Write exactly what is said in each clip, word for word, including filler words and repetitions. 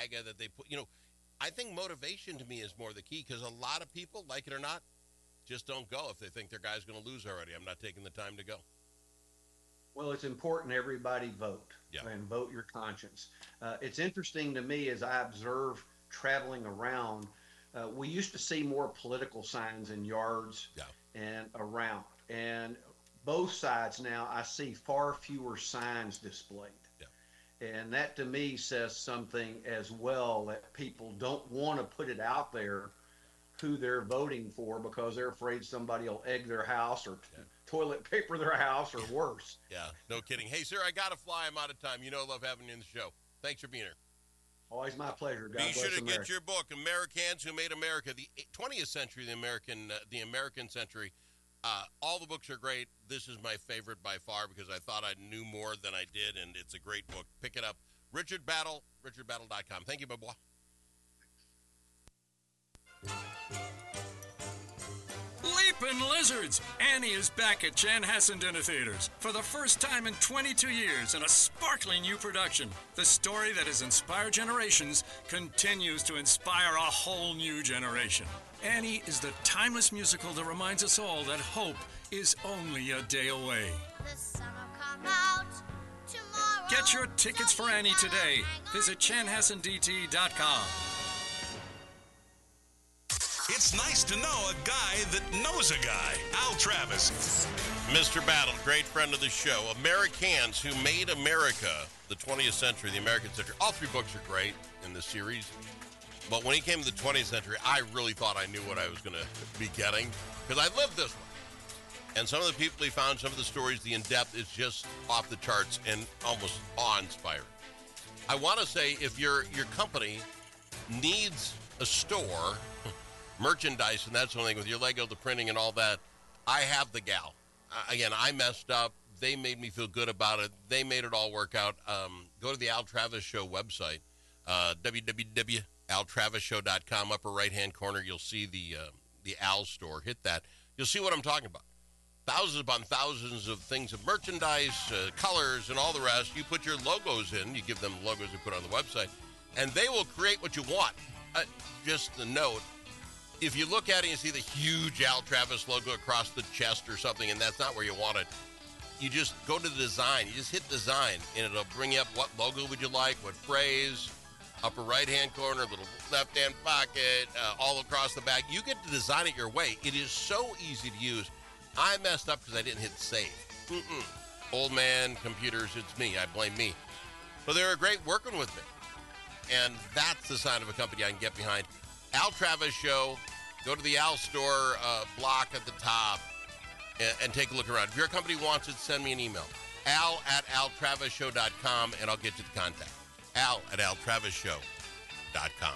Gonzaga that they put, you know, I think motivation to me is more the key because a lot of people, like it or not, just don't go if they think their guy's going to lose already. I'm not taking the time to go. Well, it's important everybody vote yeah. and vote your conscience. Uh, it's interesting to me as I observe traveling around, uh, we used to see more political signs in yards yeah. and around. And both sides now, I see far fewer signs displayed. Yeah. And that to me says something as well, that people don't want to put it out there who they're voting for because they're afraid somebody will egg their house or yeah. toilet paper their house or worse. Yeah, no kidding. Hey, sir, I got to fly. I'm out of time. You know I love having you in the show. Thanks for being here. Always my pleasure. God Be bless sure to America. get your book, Americans Who Made America, the twentieth century, the American, uh, the American century. Uh, all the books are great. This is my favorite by far because I thought I knew more than I did, and it's a great book. Pick it up. Richard Battle, richard battle dot com. Thank you, my boy. Leapin' Lizards! Annie is back at Chanhassen Dinner Theaters for the first time in twenty-two years in a sparkling new production. The story that has inspired generations continues to inspire a whole new generation. Annie is the timeless musical that reminds us all that hope is only a day away. The sun will come out tomorrow. Get your tickets for Annie today. Visit chanhassen d t dot com. It's nice to know a guy that knows a guy. Al Travis. Mister Battle, great friend of the show. Americans Who Made America, the twentieth century, the American century. All three books are great in the series. But when he came to the twentieth century, I really thought I knew what I was going to be getting because I lived this one. And some of the people he found, some of the stories, the in-depth is just off the charts and almost awe-inspiring. I want to say if your your company needs a store, merchandise, and that's the only thing with your Lego, the printing and all that, I have the gal. Uh, again, I messed up. They made me feel good about it. They made it all work out. Um, go to the Al Travis Show website, uh, w w w dot al travis show dot com. Upper right-hand corner, you'll see the uh, the Al store. Hit that. You'll see what I'm talking about. Thousands upon thousands of things of merchandise, uh, colors, and all the rest. You put your logos in. You give them logos you put on the website, and they will create what you want. Uh, just a note. If you look at it and you see the huge Al Travis logo across the chest or something, and that's not where you want it, you just go to the design. You just hit design, and it'll bring you up what logo would you like, what phrase, upper right-hand corner, little left-hand pocket, uh, all across the back. You get to design it your way. It is so easy to use. I messed up because I didn't hit save. Mm-mm. Old man, computers, it's me. I blame me. But they're great working with me. And that's the sign of a company I can get behind. Al Travis Show. Go to the Al Store uh, block at the top and, and take a look around. If your company wants it, send me an email. Al at al travis show dot com, and I'll get you the contact. Al at al travis show dot com.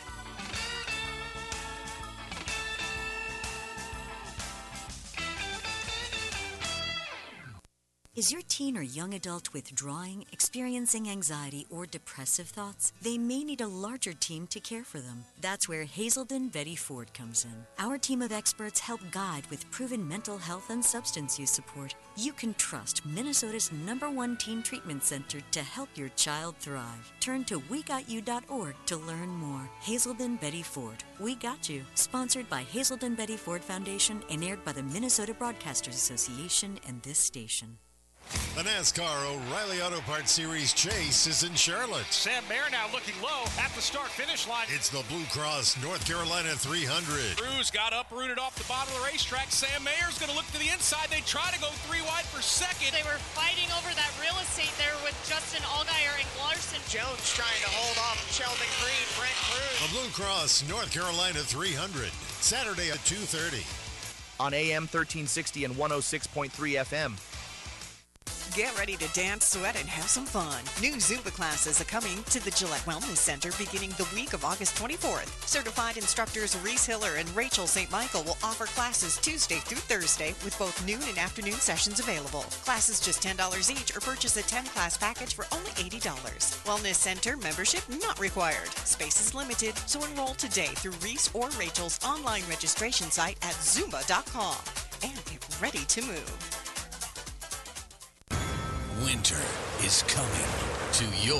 Is your teen or young adult withdrawing, experiencing anxiety, or depressive thoughts? They may need a larger team to care for them. That's where Hazelden Betty Ford comes in. Our team of experts help guide with proven mental health and substance use support. You can trust Minnesota's number one teen treatment center to help your child thrive. Turn to we got you dot org to learn more. Hazelden Betty Ford. We Got You. Sponsored by Hazelden Betty Ford Foundation and aired by the Minnesota Broadcasters Association and this station. The NASCAR O'Reilly Auto Parts Series Chase is in Charlotte. Sam Mayer now looking low at the start-finish line. It's the Blue Cross North Carolina three hundred. Cruz got uprooted off the bottom of the racetrack. Sam Mayer's going to look to the inside. They try to go three wide for second. They were fighting over that real estate there with Justin Allgaier and Larson. Jones trying to hold off Sheldon Green, Brent Cruz. The Blue Cross North Carolina three hundred, Saturday at two thirty. On A M thirteen sixty and one oh six point three F M. Get ready to dance, sweat, and have some fun. New Zumba classes are coming to the Gillette Wellness Center beginning the week of August twenty-fourth. Certified instructors Reese Hiller and Rachel Saint Michael will offer classes Tuesday through Thursday with both noon and afternoon sessions available. Classes just ten dollars each or purchase a ten-class package for only eighty dollars. Wellness Center membership not required. Space is limited, so enroll today through Reese or Rachel's online registration site at zumba dot com and get ready to move. Winter is coming to your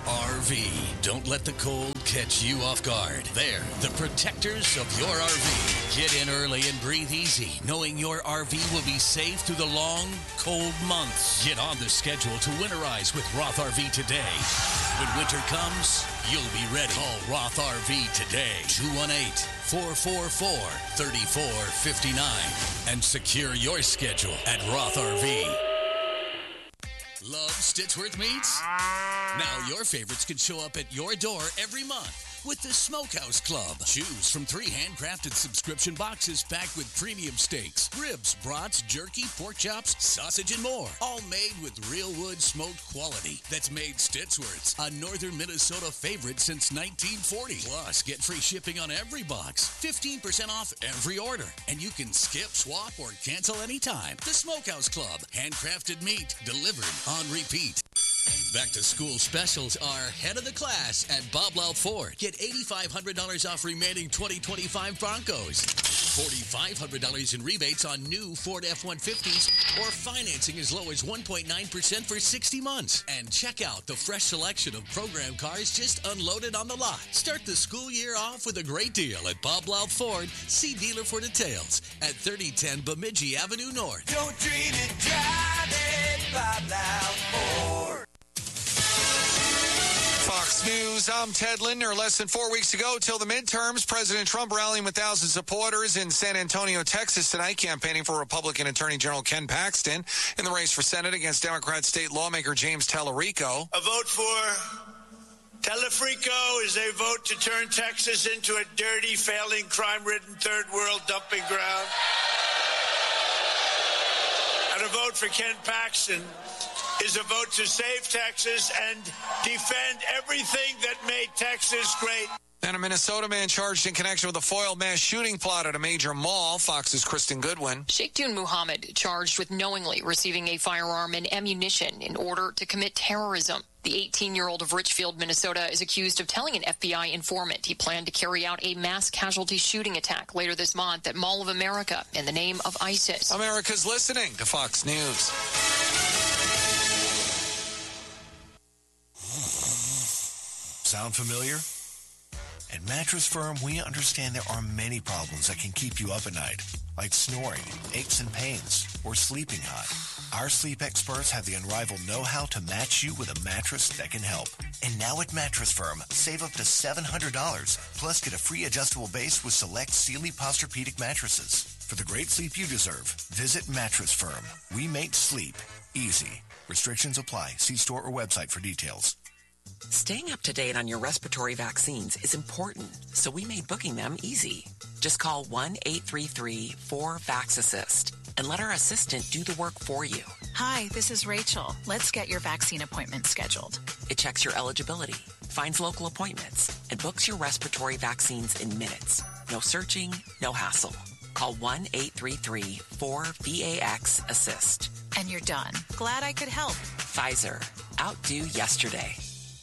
R V. Don't let the cold catch you off guard. They're the protectors of your R V. Get in early and breathe easy, knowing your R V will be safe through the long, cold months. Get on the schedule to winterize with Roth R V today. When winter comes, you'll be ready. Call Roth R V today, two one eight, four four four, three four five nine, and secure your schedule at Roth R V. Love Stitchworth Meats? Now your favorites can show up at your door every month with the Smokehouse Club. Choose from three handcrafted subscription boxes packed with premium steaks, ribs, brats, jerky, pork chops, sausage, and more. All made with real wood smoked quality that's made Stitchworth's a northern Minnesota favorite since nineteen forty. Plus, get free shipping on every box, fifteen percent off every order, and you can skip, swap, or cancel anytime. The Smokehouse Club. Handcrafted meat delivered on repeat. Back to school specials are head of the class at Bob Loud Ford. Get eight thousand five hundred dollars off remaining twenty twenty-five Broncos, four thousand five hundred dollars in rebates on new Ford F one fifties, or financing as low as one point nine percent for sixty months. And check out the fresh selection of program cars just unloaded on the lot. Start the school year off with a great deal at Bob Loud Ford. See dealer for details at thirty ten Bemidji Avenue North. Don't dream it, drive it, Bob Loud Ford. Fox News, I'm Ted Lindner. Less than four weeks ago till the midterms, President Trump rallying with thousands of supporters in San Antonio, Texas tonight, campaigning for Republican Attorney General Ken Paxton in the race for Senate against Democrat state lawmaker James Tallarico. A vote for Tallarico is a vote to turn Texas into a dirty, failing, crime-ridden third world dumping ground. And a vote for Ken Paxton is a vote to save Texas and defend everything that made Texas great. And a Minnesota man charged in connection with a foiled mass shooting plot at a major mall. Fox's Kristen Goodwin. Sheikh Muhammad charged with knowingly receiving a firearm and ammunition in order to commit terrorism. The eighteen-year-old of Richfield, Minnesota, is accused of telling an F B I informant he planned to carry out a mass casualty shooting attack later this month at Mall of America in the name of ISIS. America's listening to Fox News. Sound familiar? At Mattress Firm, we understand there are many problems that can keep you up at night, like snoring, aches and pains, or sleeping hot. Our sleep experts have the unrivaled know-how to match you with a mattress that can help. And now at Mattress Firm, save up to seven hundred dollars, plus get a free adjustable base with select Sealy Posturepedic mattresses. For the great sleep you deserve, visit Mattress Firm. We make sleep easy. Restrictions apply. See store or website for details. Staying up to date on your respiratory vaccines is important, so we made booking them easy. Just call one eight three three four vax assist and let our assistant do the work for you. Hi, this is Rachel. Let's get your vaccine appointment scheduled. It checks your eligibility, finds local appointments, and books your respiratory vaccines in minutes. No searching, no hassle. Call one eight three three four V A X assist. And you're done. Glad I could help. Pfizer. Outdo yesterday.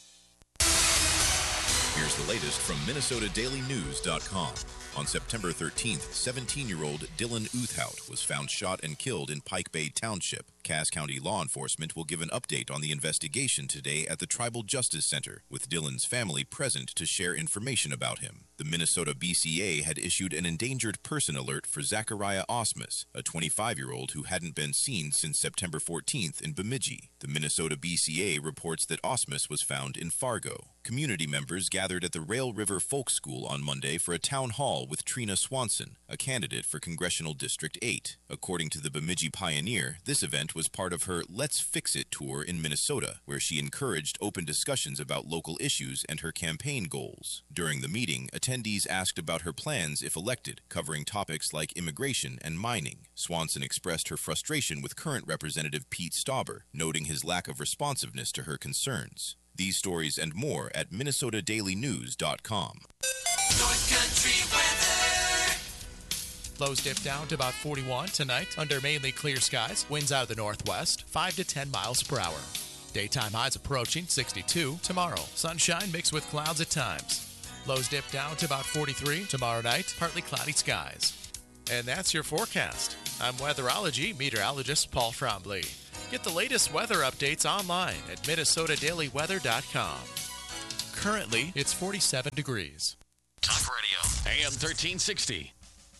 Here's the latest from Minnesota Daily News dot com. On September thirteenth, seventeen-year-old Dylan Uthout was found shot and killed in Pike Bay Township. Cass County law enforcement will give an update on the investigation today at the Tribal Justice Center, with Dylan's family present to share information about him. The Minnesota B C A had issued an endangered person alert for Zachariah Osmus, a twenty-five-year-old who hadn't been seen since September fourteenth in Bemidji. The Minnesota B C A reports that Osmus was found in Fargo. Community members gathered at the Rail River Folk School on Monday for a town hall with Trina Swanson, a candidate for Congressional District eight. According to the Bemidji Pioneer, this event was part of her Let's Fix It tour in Minnesota, where she encouraged open discussions about local issues and her campaign goals. During the meeting, attendees asked about her plans if elected, covering topics like immigration and mining. Swanson expressed her frustration with current Representative Pete Stauber, noting his lack of responsiveness to her concerns. These stories and more at Minnesota Daily News dot com. North Country weather. Lows dip down to about forty-one tonight under mainly clear skies. Winds out of the northwest, five to ten miles per hour. Daytime highs approaching sixty-two tomorrow. Sunshine mixed with clouds at times. Lows dip down to about forty-three tomorrow night, partly cloudy skies. And that's your forecast. I'm weatherology meteorologist Paul Trombley. Get the latest weather updates online at Minnesota Daily Weather dot com. Currently, it's forty-seven degrees. Talk Radio, A M thirteen sixty.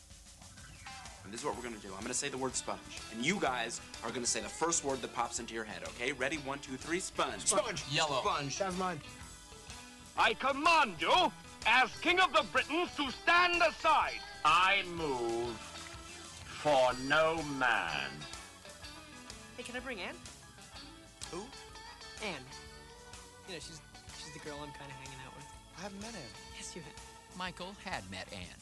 And this is what we're going to do. I'm going to say the word sponge. And you guys are going to say the first word that pops into your head, okay? Ready? One, two, three. Sponge. Sponge. Yellow. Sponge. That's mine. I command you, as King of the Britons, to stand aside. I move for no man. Hey, can I bring Ann? Who? Ann. You know, she's she's the girl I'm kind of hanging out with. I haven't met Ann. Yes, you have. Michael had met Ann.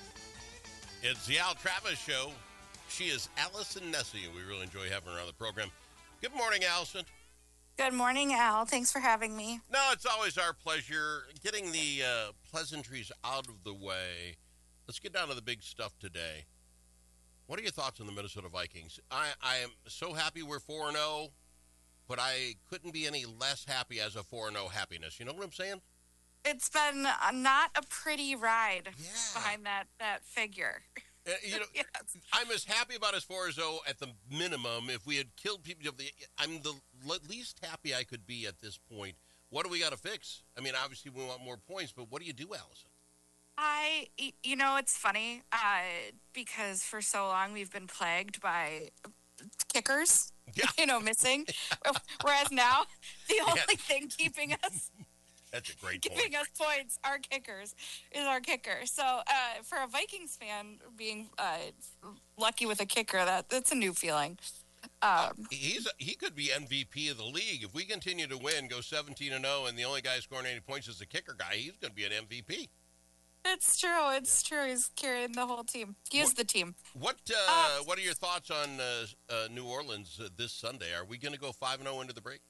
It's the Al Travis Show. She is Allison Nessie, and we really enjoy having her on the program. Good morning, Allison. Good morning, Al. Thanks for having me. No, it's always our pleasure. Getting the uh, pleasantries out of the way. Let's get down to the big stuff today. What are your thoughts on the Minnesota Vikings? I, I am so happy we're four and oh, but I couldn't be any less happy as a four and oh happiness. You know what I'm saying? It's been uh, not a pretty ride yeah. behind that, that figure. Uh, you know, yes. I'm as happy about as four as oh at the minimum. If we had killed people, I'm the least happy I could be at this point. What do we got to fix? I mean, obviously we want more points, but what do you do, Allison? I, you know, it's funny uh, because for so long we've been plagued by kickers, yeah. you know, missing. Whereas now the only yeah. thing keeping us That's a great giving point. us points, our kickers, is our kicker. So uh, for a Vikings fan being uh, lucky with a kicker, that that's a new feeling. Um, uh, he's he could be M V P of the league if we continue to win, go seventeen and oh, and the only guy scoring any points is the kicker guy. He's going to be an M V P. It's true. It's true. He's carrying the whole team. He is what, the team. What uh, uh, What are your thoughts on uh, uh, New Orleans uh, this Sunday? Are we going to go five and oh into the break?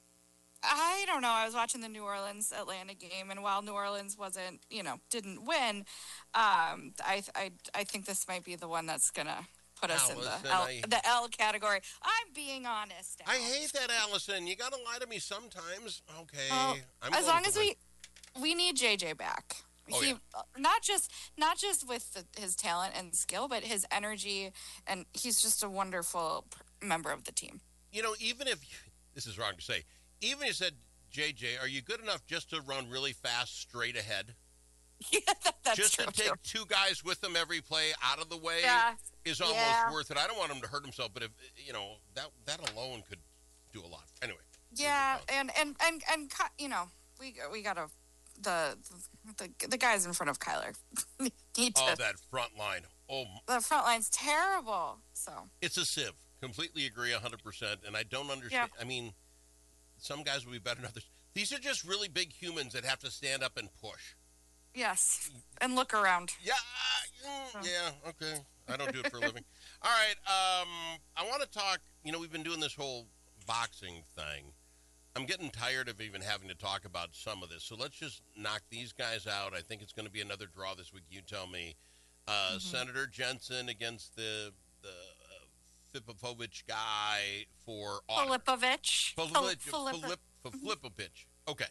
I don't know. I was watching the New Orleans Atlanta game, and while New Orleans wasn't, you know, didn't win, um, I, I, I think this might be the one that's going to put us Allison, in the L, I, the L category. I'm being honest, Al. I hate that, Allison. You got to lie to me sometimes. Okay. Well, I'm as long as we we need J J back. Oh, he yeah. not just not just with the, his talent and skill, but his energy, and he's just a wonderful member of the team. You know, even if this is wrong to say, even if you said, J J, are you good enough just to run really fast straight ahead? Yeah, that's just true, to take too. two guys with them every play out of the way yeah. is almost yeah. worth it. I don't want him to hurt himself, but if you know that that alone could do a lot. Anyway. Yeah, and and and and you know we we gotta the the the guys in front of Kyler need to. Oh, that front line. Oh, the front line's terrible. So it's a sieve. Completely agree, one hundred percent. And I don't understand. Yeah. I mean, some guys will be better than others. These are just really big humans that have to stand up and push. Yes, and look around. Yeah, mm, yeah, okay. I don't do it for a living. All right, um, I want to talk, you know, we've been doing this whole boxing thing. I'm getting tired of even having to talk about some of this, so let's just knock these guys out. I think it's going to be another draw this week. You tell me. Uh, mm-hmm. Senator Jensen against the the uh, Filipovich guy for Filipovich. Filipovich. Filip, Filipovich. Okay.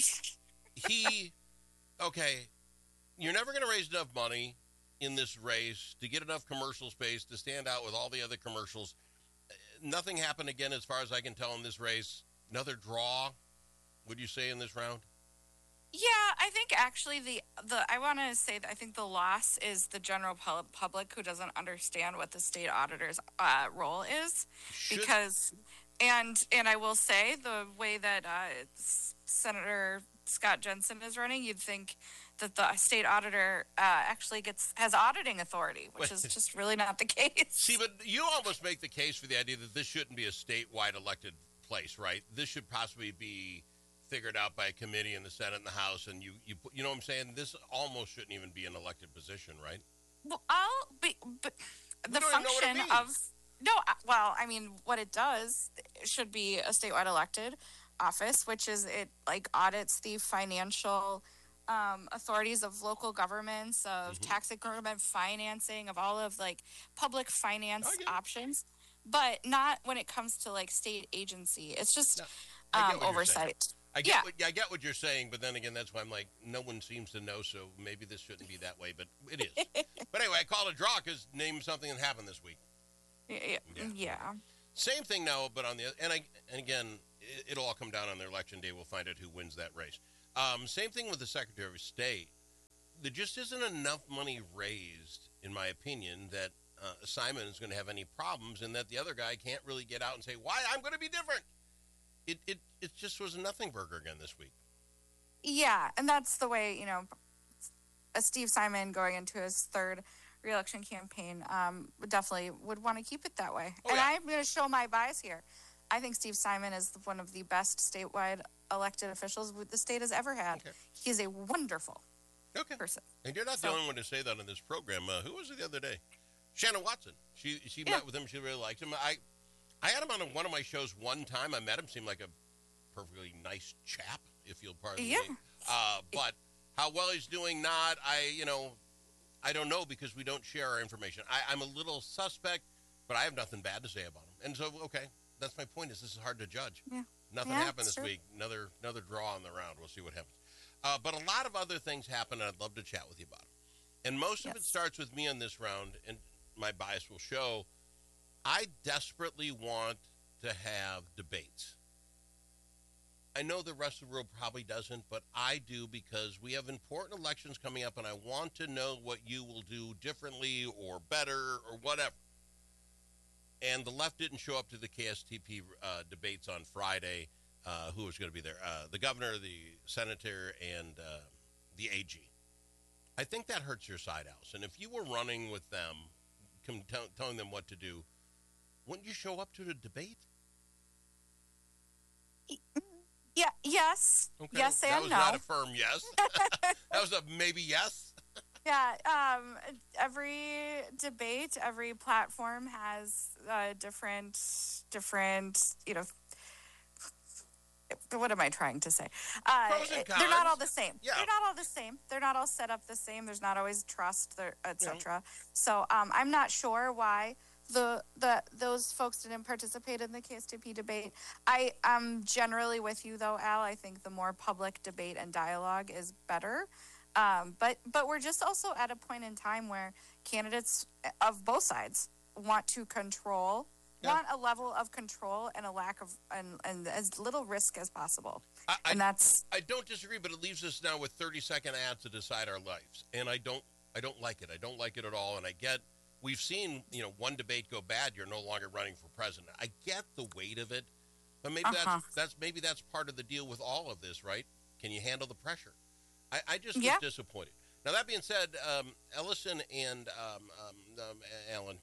He, okay, you're never going to raise enough money in this race to get enough commercial space to stand out with all the other commercials. Nothing happened again as far as I can tell in this race. Another draw, would you say, in this round? Yeah, I think actually the, the I want to say that I think the loss is the general public who doesn't understand what the state auditor's uh, role is. Should. Because, and and I will say the way that uh, Senator Scott Jensen is running, you'd think that the state auditor uh, actually gets has auditing authority, which is just really not the case. See, but you almost make the case for the idea that this shouldn't be a statewide elected place, right? This should possibly be figured out by a committee in the Senate and the House, and you, you, you know what I'm saying? This almost shouldn't even be an elected position, right? Well, I'll be, but the function of no, well, I mean, what it does it should be a statewide elected office, which is it like audits the financial um, authorities of local governments, of mm-hmm. tax increment financing, of all of like public finance options, but not when it comes to like state agency. It's just no, um, oversight. I get, yeah. what, I get what you're saying, but then again, that's why I'm like, no one seems to know, so maybe this shouldn't be that way, but it is. But anyway, I call it a draw because name something that happened this week. Yeah. yeah. yeah. Same thing now, but on the and I and again, it, it'll all come down on their election day. We'll find out who wins that race. Um, same thing with the Secretary of State. There just isn't enough money raised, in my opinion, that uh, Simon is going to have any problems, and that the other guy can't really get out and say, why, I'm going to be different. It, it, it just was a nothing burger again this week. Yeah, and that's the way, you know, a Steve Simon going into his third reelection campaign um, would definitely would want to keep it that way. Oh, and yeah. I'm going to show my bias here. I think Steve Simon is one of the best statewide elected officials the state has ever had. Okay. He's a wonderful okay. person. And you're not So- the only one to say that on this program. Uh, who was it the other day? Shannon Watson. She she Yeah. met with him. She really liked him. I I had him on one of my shows one time. I met him. Seemed like a perfectly nice chap, if you'll pardon Yeah. me. Uh, but how well he's doing, not, I, you know, I don't know because we don't share our information. I, I'm a little suspect, but I have nothing bad to say about him. And so, okay, that's my point is this is hard to judge. Yeah. Nothing Yeah, happened it's this true. week. Another another draw on the round. We'll see what happens. Uh, but a lot of other things happen, and I'd love to chat with you about them. And most of it starts with me on this round, and my bias will show. I desperately want to have debates. I know the rest of the world probably doesn't, but I do because we have important elections coming up, and I want to know what you will do differently or better or whatever. And the left didn't show up to the K S T P uh, debates on Friday. Uh, who was going to be there? Uh, the governor, the senator, and uh, the A G. I think that hurts your side, Allison. If you were running with them, com- tell, telling them what to do, wouldn't you show up to the debate? Yeah. Yes. Okay. Yes that and was no. not a firm yes. That was a maybe yes. Yeah, um, every debate, every platform has uh, different, different, you know. What am I trying to say? Uh, Pros and they're not all cons. the same. Yeah. They're not all the same. They're not all set up the same. There's not always trust, et cetera. So um, I'm not sure why the the those folks didn't participate in the K S T P debate. I am generally with you though, Al. I think the more public debate and dialogue is better. Um, but but we're just also at a point in time where candidates of both sides want to control, Yeah. want a level of control and a lack of and, and as little risk as possible. I, and I, that's I don't disagree, but it leaves us now with thirty second ads to decide our lives, and I don't I don't like it. I don't like it at all. And I get we've seen you know one debate go bad, you're no longer running for president. I get the weight of it, but maybe Uh-huh. that's that's maybe that's part of the deal with all of this, right? Can you handle the pressure? I, I just Yeah. was disappointed. Now that being said, um, Ellison and um, um, um, Alan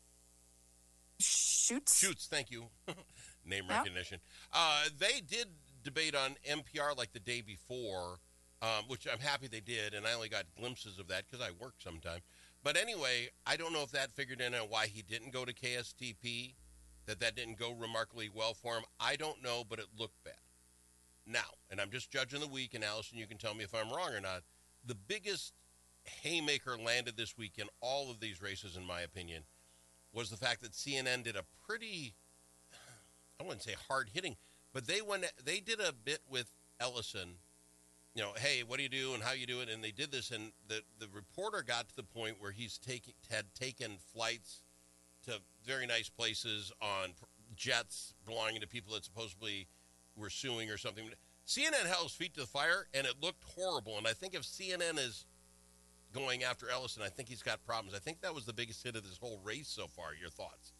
Shoots. Shoots, thank you. Name Yeah. recognition. Uh, they did debate on N P R like the day before, um, which I'm happy they did, and I only got glimpses of that because I work sometime. But anyway, I don't know if that figured in on why he didn't go to K S T P, that that didn't go remarkably well for him. I don't know, but it looked bad. Now, and I'm just judging the week, and Allison, you can tell me if I'm wrong or not, the biggest haymaker landed this week in all of these races, in my opinion, was the fact that C N N did a pretty, I wouldn't say hard hitting, but they went, they did a bit with Ellison, you know, hey, what do you do and how you do it, and they did this, and the, the reporter got to the point where he's taking had taken flights to very nice places on jets belonging to people that supposedly were suing or something. C N N held his feet to the fire, and it looked horrible, and I think if C N N is going after Ellison, I think he's got problems. I think that was the biggest hit of this whole race so far. Your thoughts?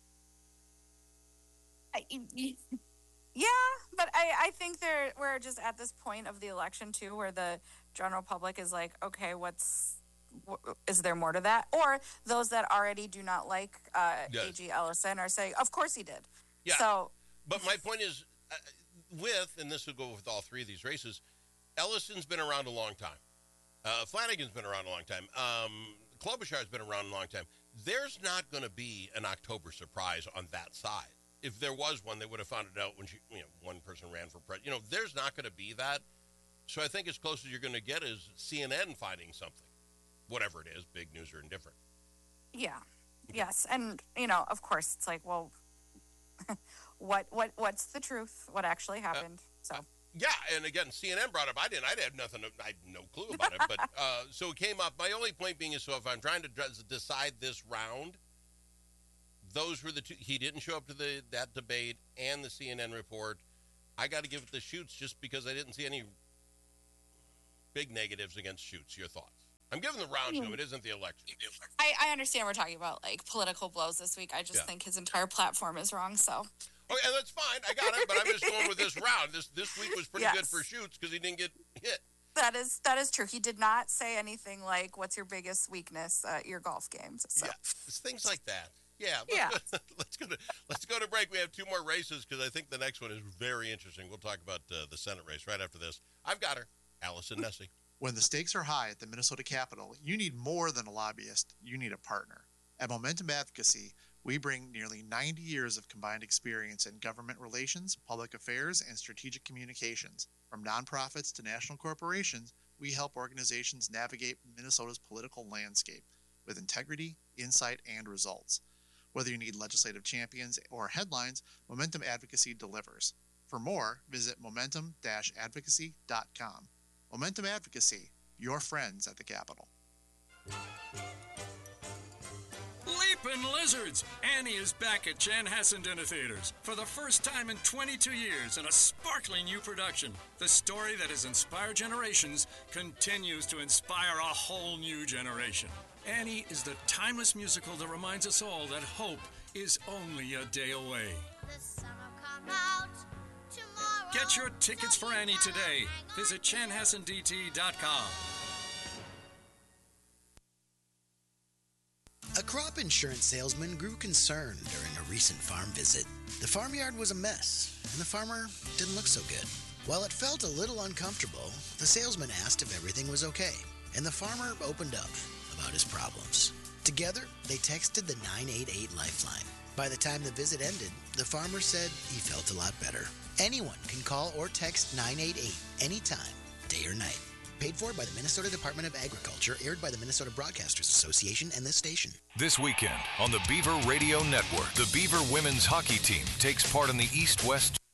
I, yeah, but I, I think they're we're just at this point of the election too, where the general public is like, okay, what's wh- is there more to that? Or those that already do not like uh, Yes. A G Ellison are saying, of course he did. Yeah. So, But my point is, uh, with, and this will go with all three of these races, Ellison's been around a long time. Uh, Flanagan's been around a long time. Um, Klobuchar's been around a long time. There's not going to be an October surprise on that side. If there was one, they would have found it out when she, you know, one person ran for president. You know, there's not going to be that. So I think as close as you're going to get is C N N finding something, whatever it is, big news or indifferent. yeah, yes, and you know, of course, it's like, well, what what what's the truth? What actually happened? So. Yeah, and again, C N N brought up. I didn't. I had nothing. I had no clue about it. But uh, so it came up. My only point being is, so if I'm trying to dr- decide this round, those were the two. He didn't show up to the that debate and the C N N report. I got to give it the Shoots just because I didn't see any big negatives against Schutz. Your thoughts? I'm giving the round to him. It isn't the election. I, I understand we're talking about like political blows this week. I just Yeah. think his entire platform is wrong. So Okay, and that's fine. I got it, but I'm just going with this round. This this week was pretty Yes. good for Schutz because he didn't get hit. that is that is true. He did not say anything like, "What's your biggest weakness at your golf games?" So. Yeah, it's things like that. Yeah. Let's Yeah. Go, let's go to let's go to break. We have two more races because I think the next one is very interesting. We'll talk about uh, the Senate race right after this. I've got her, Allison Nessie. When the stakes are high at the Minnesota Capitol, you need more than a lobbyist. You need a partner. At Momentum Advocacy, we bring nearly ninety years of combined experience in government relations, public affairs, and strategic communications. From nonprofits to national corporations, we help organizations navigate Minnesota's political landscape with integrity, insight, and results. Whether you need legislative champions or headlines, Momentum Advocacy delivers. For more, visit momentum dash advocacy dot com. Momentum Advocacy, your friends at the Capitol. Leapin' Lizards! Annie is back at Chanhassen Dinner Theaters for the first time in twenty-two years in a sparkling new production. The story that has inspired generations continues to inspire a whole new generation. Annie is the timeless musical that reminds us all that hope is only a day away. Get your tickets for Annie today. Visit chanhassen d t dot com. A crop insurance salesman grew concerned during a recent farm visit. The farmyard was a mess, and the farmer didn't look so good. While it felt a little uncomfortable, the salesman asked if everything was okay, and the farmer opened up about his problems. Together, they texted the nine eight eight Lifeline. By the time the visit ended, the farmer said he felt a lot better. Anyone can call or text nine eight eight anytime, day or night. Paid for by the Minnesota Department of Agriculture, aired by the Minnesota Broadcasters Association and this station. This weekend on the Beaver Radio Network, the Beaver women's hockey team takes part in the East-West